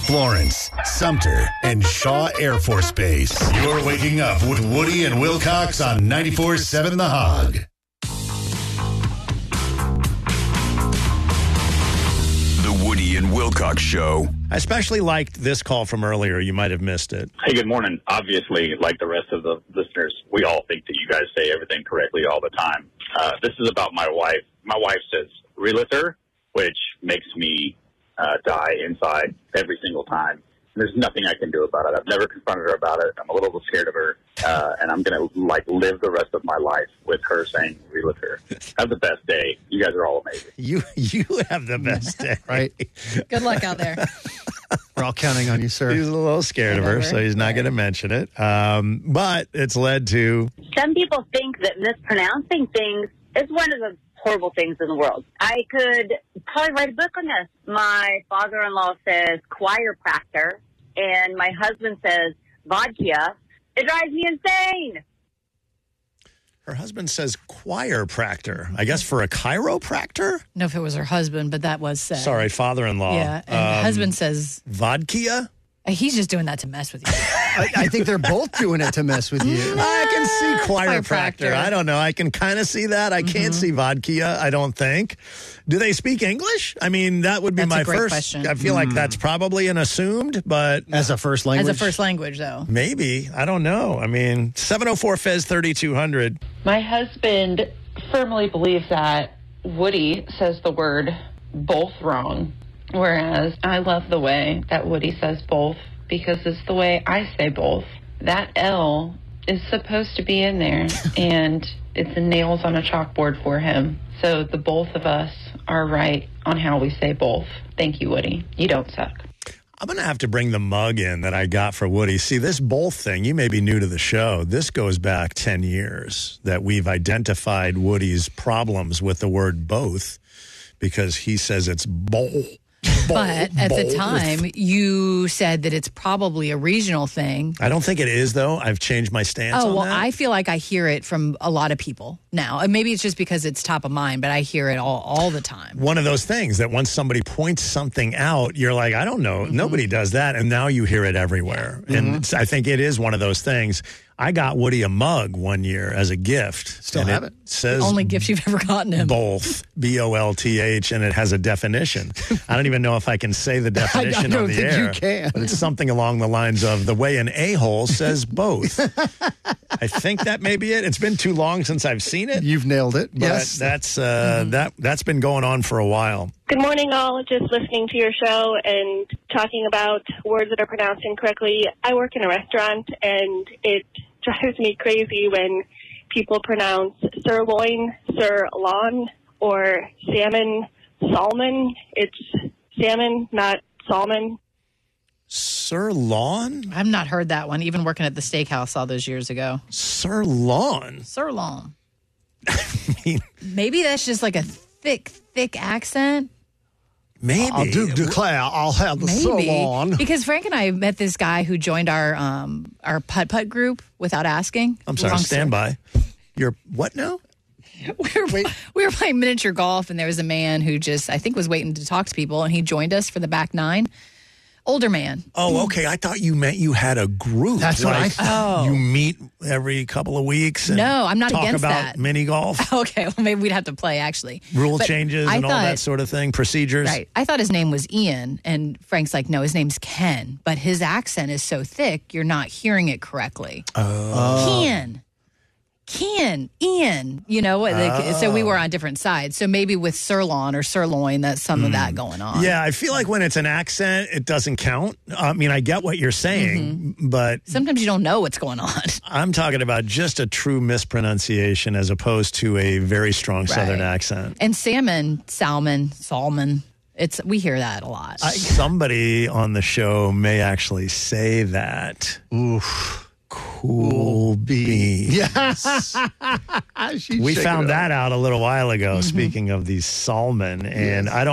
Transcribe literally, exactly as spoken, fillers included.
Florence, Sumter, and Shaw Air Force Base. You're waking up with Woody and Wilcox on ninety-four point seven The Hog. The Woody and Wilcox Show. I especially liked this call from earlier. You might have missed it. Hey, good morning. Obviously, like the rest of the listeners, we all think that you guys say everything correctly all the time. Uh, this is about my wife. My wife says realtor, which makes me uh, die inside every single time. There's nothing I can do about it. I've never confronted her about it. I'm a little scared of her, uh, and I'm going to like live the rest of my life with her saying realtor. Have the best day. You guys are all amazing. You you have the best day. Right. Good luck out there. We're all counting on you, sir. He's a little scared of her, so he's not going to mention it. Um, but it's led to... Some people think that mispronouncing things is one of the horrible things in the world. I could probably write a book on this. My father-in-law says chiropractor, and my husband says vodka. It drives me insane. Her husband says chiropractor. I guess for a chiropractor? No, if it was her husband, but that was said. Sorry, father-in-law. Yeah, and Um, the husband says... Vodka? He's just doing that to mess with you. I, I think they're both doing it to mess with you. I can see chiropractor. Chiropractor. I don't know. I can kind of see that. I can't see vodka, I don't think. Do they speak English? I mean, that would be That's a my great first. question. I feel like that's probably an assumed, but As a first language. As a first language, though. maybe. I don't know. I mean, seven oh four Fez thirty-two hundred. My husband firmly believes that Woody says the word both wrong, whereas I love the way that Woody says both because it's the way I say both. That L is supposed to be in there, and it's nails on a chalkboard for him. So the both of us are right on how we say both. Thank you, Woody. You don't suck. I'm going to have to bring the mug in that I got for Woody. See, this both thing, you may be new to the show. This goes back ten years that we've identified Woody's problems with the word both because he says it's both. But at the time, you said that it's probably a regional thing. I don't think it is, though. I've changed my stance Oh, on well, that. I feel like I hear it from a lot of people now. And maybe it's just because it's top of mind, but I hear it all, all the time. One of those things that once somebody points something out, you're like, I don't know. Mm-hmm. Nobody does that. And now you hear it everywhere. Mm-hmm. And it's, I think it is one of those things. I got Woody a mug one year as a gift. Still and have it? Says Only gift you've ever gotten him. both, B O L T H, and it has a definition. I don't even know if I can say the definition don't on the think air. you can. But it's something along the lines of the way an a-hole says both. I think that may be it. It's been too long since I've seen it. You've nailed it. But Yes. that's uh, that that's been going on for a while. Good morning, all. Just listening to your show and talking about words that are pronounced incorrectly. I work in a restaurant, and it drives me crazy when people pronounce sirloin, sirloin, or salmon, salmon. It's salmon, not salmon. Sirloin? I've not heard that one, even working at the steakhouse all those years ago. Sirloin? Sirloin. mean- Maybe that's just like a thick, thick accent. Maybe. I'll do declare I'll have the Maybe. sirloin. Because Frank and I met this guy who joined our um, our putt-putt group without asking. I'm sorry, Long stand story. by. You're what now? We were, we were playing miniature golf, and there was a man who just, I think, was waiting to talk to people, and he joined us for the back nine. Older man. Oh, okay. I thought you meant you had a group. That's what I like thought. You meet every couple of weeks. And No, I'm not talk against about that. mini golf, Okay, well, maybe we'd have to play, actually. rule But changes, I and all that thought- sort of thing. Procedures. Right. I thought his name was Ian, and Frank's like, no, his name's Ken. But his accent is so thick, you're not hearing it correctly. Oh. Ken. Ken. Ian. You know, like, so we were on different sides. So maybe with sirloin or sirloin, that's some of that going on. Yeah, I feel like when it's an accent, it doesn't count. I mean, I get what you're saying, Mm-hmm. but Sometimes you don't know what's going on. I'm talking about just a true mispronunciation as opposed to a very strong Southern Right. accent. And salmon, salmon, salmon. It's we hear that a lot. Somebody on the show may actually say that. Oof. Cool beans. Yes. She's We shaking found it up. that out a little while ago, speaking of these salmon. And I don't